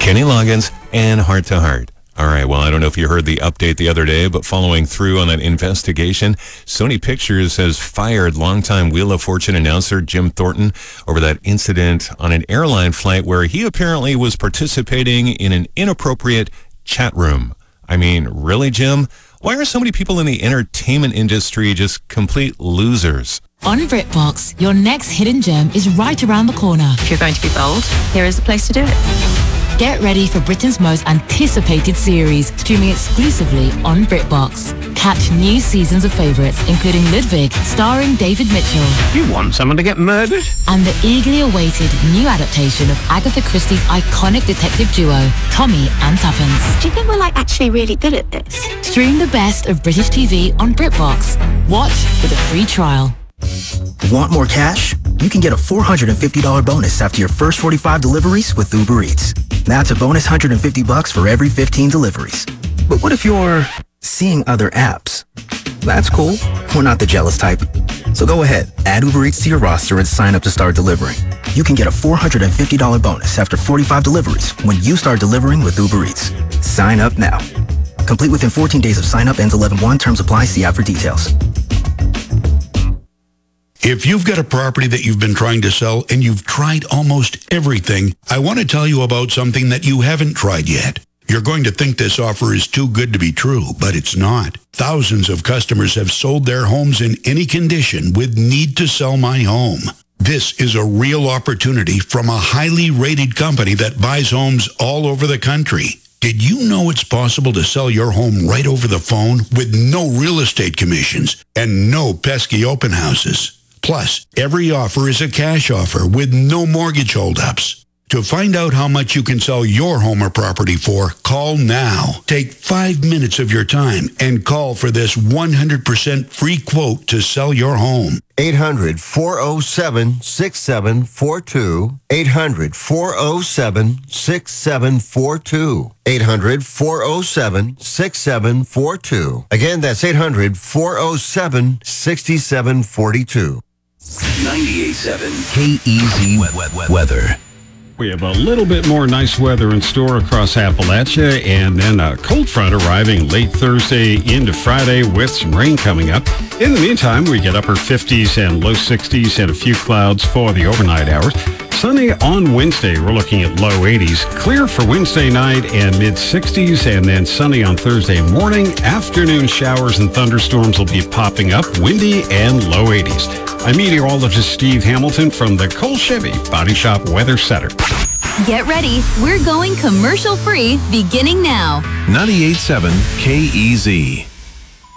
Kenny Loggins, and Heart to Heart. All right, well, I don't know if you heard the update the other day, but following through on that investigation, Sony Pictures has fired longtime Wheel of Fortune announcer Jim Thornton over that incident on an airline flight where he apparently was participating in an inappropriate chat room. I mean, really, Jim? Why are so many people in the entertainment industry just complete losers? On BritBox, your next hidden gem is right around the corner. If you're going to be bold, here is the place to do it. Get ready for Britain's most anticipated series, streaming exclusively on BritBox. Catch new seasons of favourites, including Ludwig, starring David Mitchell. You want someone to get murdered? And the eagerly awaited new adaptation of Agatha Christie's iconic detective duo, Tommy and Tuppence. Do you think we're actually really good at this? Stream the best of British TV on BritBox. Watch with a free trial. Want more cash? You can get a $450 bonus after your first 45 deliveries with Uber Eats. That's a bonus $150 for every 15 deliveries. But what if you're seeing other apps? That's cool. We're not the jealous type. So go ahead, add Uber Eats to your roster and sign up to start delivering. You can get a $450 bonus after 45 deliveries when you start delivering with Uber Eats. Sign up now. Complete within 14 days of sign up, ends 11/1. Terms apply. See app for details. If you've got a property that you've been trying to sell and you've tried almost everything, I want to tell you about something that you haven't tried yet. You're going to think this offer is too good to be true, but it's not. Thousands of customers have sold their homes in any condition with Need to Sell My Home. This is a real opportunity from a highly rated company that buys homes all over the country. Did you know it's possible to sell your home right over the phone with no real estate commissions and no pesky open houses? Plus, every offer is a cash offer with no mortgage holdups. To find out how much you can sell your home or property for, call now. Take 5 minutes of your time and call for this 100% free quote to sell your home. 800-407-6742. 800-407-6742. 800-407-6742. Again, that's 800-407-6742. 98.7 KEZ weather. We have a little bit more nice weather in store across Appalachia, and then a cold front arriving late Thursday into Friday with some rain coming up. In the meantime, we get upper 50s and low 60s and a few clouds for the overnight hours. Sunny on Wednesday, we're looking at low 80s. Clear for Wednesday night and mid 60s, and then sunny on Thursday morning. Afternoon showers and thunderstorms will be popping up, windy and low 80s. I'm meteorologist Steve Hamilton from the Cole Chevy Body Shop Weather Center. Get ready. We're going commercial free beginning now. 98.7 KEZ.